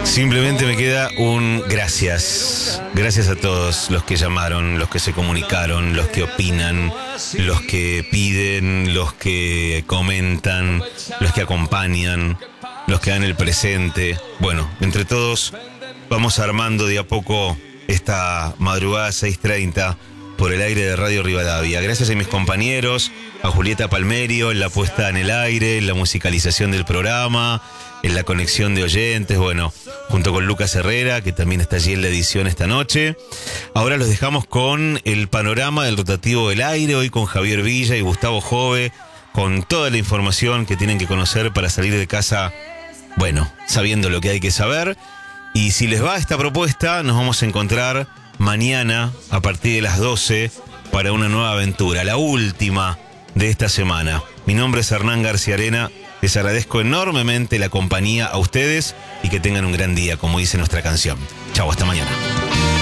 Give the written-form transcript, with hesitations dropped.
Simplemente me queda un gracias. Gracias a todos los que llamaron, los que se comunicaron, los que opinan, los que piden, los que comentan, los que acompañan, los que dan el presente. Bueno, entre todos vamos armando de a poco esta madrugada 6:30 por el aire de Radio Rivadavia. Gracias a mis compañeros, a Julieta Palmerio en la puesta en el aire, en la musicalización del programa, en la conexión de oyentes, bueno, junto con Lucas Herrera, que también está allí en la edición esta noche. Ahora los dejamos con el panorama del rotativo del aire, hoy con Javier Villa y Gustavo Jove, con toda la información que tienen que conocer para salir de casa, bueno, sabiendo lo que hay que saber. Y si les va esta propuesta, nos vamos a encontrar mañana a partir de las 12 para una nueva aventura, la última de esta semana. Mi nombre es Hernán García Arena. Les agradezco enormemente la compañía a ustedes y que tengan un gran día, como dice nuestra canción. Chau, hasta mañana.